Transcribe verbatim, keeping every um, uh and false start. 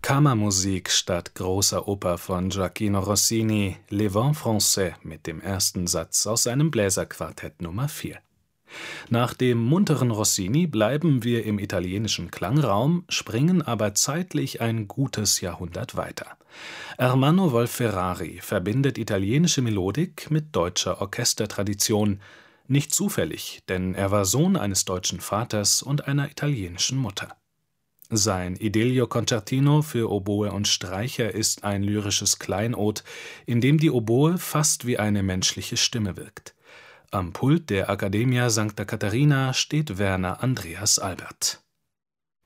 Kammermusik statt großer Oper von Gioachino Rossini, Les Vents Français mit dem ersten Satz aus seinem Bläserquartett Nummer vier. Nach dem munteren Rossini bleiben wir im italienischen Klangraum, springen aber zeitlich ein gutes Jahrhundert weiter. Ermanno Wolf-Ferrari verbindet italienische Melodik mit deutscher Orchestertradition, nicht zufällig, denn er war Sohn eines deutschen Vaters und einer italienischen Mutter. Sein Idilio-Concertino für Oboe und Streicher ist ein lyrisches Kleinod, in dem die Oboe fast wie eine menschliche Stimme wirkt. Am Pult der Accademia Sancta Caterina steht Werner Andreas Albert.